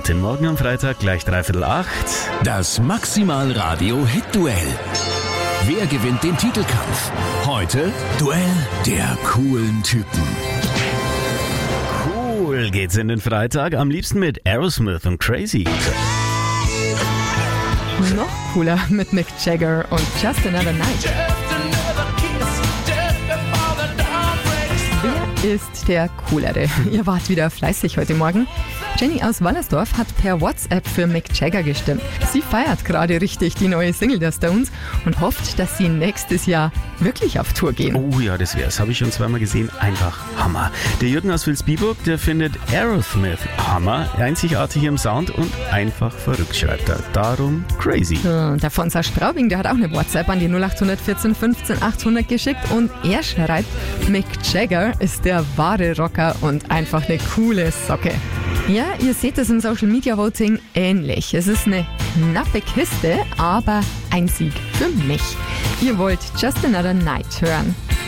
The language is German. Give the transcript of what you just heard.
Guten Morgen am Freitag, gleich 7:45. Das Maximal-Radio-Hit-Duell. Wer gewinnt den Titelkampf? Heute Duell der coolen Typen. Cool geht's in den Freitag, am liebsten mit Aerosmith und Crazy. Noch cooler mit Mick Jagger und Just Another Night. Wer ist der Coolere? Ihr wart wieder fleißig heute Morgen. Jenny aus Wallersdorf hat per WhatsApp für Mick Jagger gestimmt. Sie feiert gerade richtig die neue Single der Stones und hofft, dass sie nächstes Jahr wirklich auf Tour gehen. Oh ja, das wär's. Habe ich schon zweimal gesehen. Einfach Hammer. Der Jürgen aus Vilsbiburg, der findet Aerosmith Hammer, einzigartig im Sound und einfach verrückt, schreibt er. Darum Crazy. Der Fons aus Straubing, der hat auch eine WhatsApp an die 0814 15 800 geschickt und er schreibt, Mick Jagger ist der wahre Rocker und einfach eine coole Socke. Ja, ihr seht es im Social Media Voting ähnlich. Es ist eine knappe Kiste, aber ein Sieg für mich. Ihr wollt Just Another Night hören.